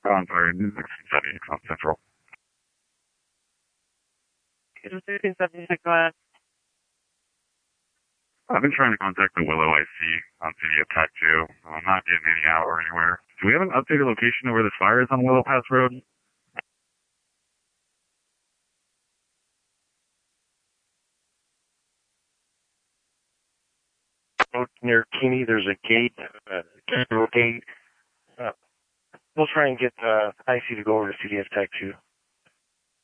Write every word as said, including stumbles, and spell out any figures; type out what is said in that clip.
Oh, I'm sorry. This is sixteen seventy-six on Central. This is sixteen seventy-six, go ahead. I've been trying to contact the Willow I C on City of Tech two. I'm not getting any out or anywhere. Do we have an updated location of where this fire is on Willow Pass Road? Near Keeney, there's a gate, a uh, gate. Uh, we'll try and get uh, I C to go over to C D F Tech two.